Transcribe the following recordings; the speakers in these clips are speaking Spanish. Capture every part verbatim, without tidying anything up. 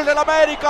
del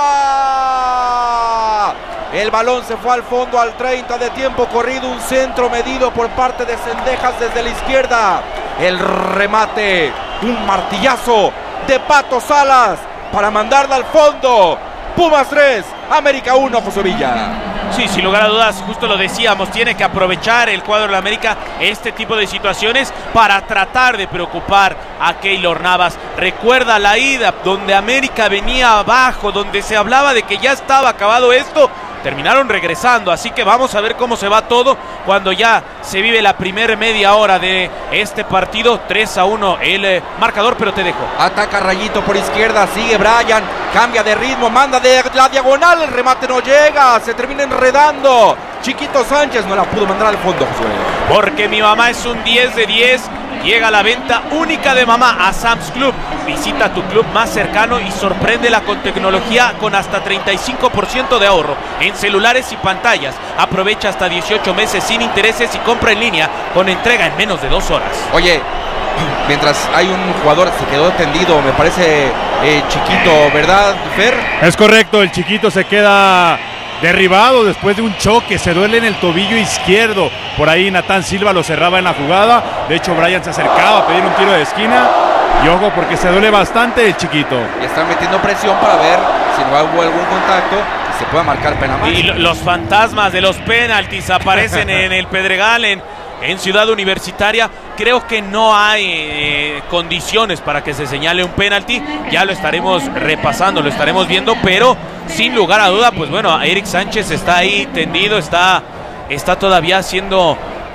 América. El balón se fue al fondo al treinta de tiempo corrido. Un centro medido por parte de Cendejas desde la izquierda. El remate, un martillazo de Pato Salas para mandarla al fondo. Pumas tres, América uno, José Villa. Sí, sin lugar a dudas, justo lo decíamos, tiene que aprovechar el cuadro de la América este tipo de situaciones para tratar de preocupar a Keylor Navas. Recuerda la ida donde América venía abajo, donde se hablaba de que ya estaba acabado esto. Terminaron regresando, así que vamos a ver cómo se va todo cuando ya se vive la primera media hora de este partido. Tres a uno el eh, marcador, pero te dejo. Ataca Rayito por izquierda, sigue Brian, cambia de ritmo, manda de la diagonal, el remate no llega, se termina enredando. Chiquito Sánchez no la pudo mandar al fondo, Josué. Porque mi mamá es un diez de diez. Llega la venta única de mamá a Sam's Club. Visita tu club más cercano y sorpréndela con tecnología con hasta treinta y cinco por ciento de ahorro en celulares y pantallas. Aprovecha hasta dieciocho meses sin intereses y compra en línea con entrega en menos de dos horas. Oye, mientras hay un jugador se quedó tendido, me parece eh, Chiquito, ¿verdad, Fer? Es correcto, el Chiquito se queda derribado después de un choque, se duele en el tobillo izquierdo. Por ahí Natán Silva lo cerraba en la jugada. De hecho, Brian se acercaba a pedir un tiro de esquina. Y ojo, porque se duele bastante el Chiquito. Y están metiendo presión para ver si no hubo algún contacto y se pueda marcar pena máxima. Y lo, los fantasmas de los penaltis aparecen en el Pedregal, en, en Ciudad Universitaria. Creo que no hay eh, condiciones para que se señale un penalti. Ya lo estaremos repasando, lo estaremos viendo, pero sin lugar a duda, pues bueno, Eric Sánchez está ahí tendido, está, está todavía siendo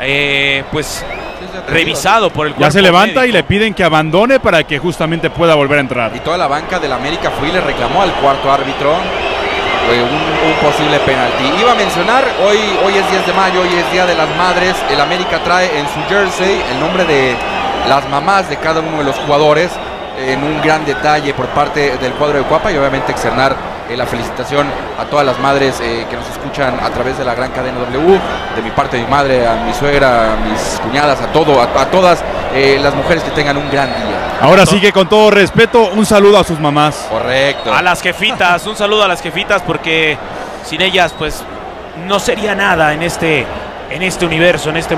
eh, pues revisado por el cuerpo. Ya se levanta médico. Y le piden que abandone para que justamente pueda volver a entrar. Y toda la banca del América fue y le reclamó al cuarto árbitro eh, un, un posible penalti. Iba a mencionar, hoy, hoy es diez de mayo, hoy es Día de las Madres. El América trae en su jersey el nombre de las mamás de cada uno de los jugadores, en un gran detalle por parte del cuadro de Cuapa, y obviamente externar eh, la felicitación a todas las madres eh, que nos escuchan a través de la gran cadena W, de mi parte, de mi madre, a mi suegra, a mis cuñadas, a todo, a, a todas eh, las mujeres que tengan un gran día. Ahora sí que con todo respeto, un saludo a sus mamás. Correcto. A las jefitas, un saludo a las jefitas, porque sin ellas pues no sería nada en este, en este universo, en este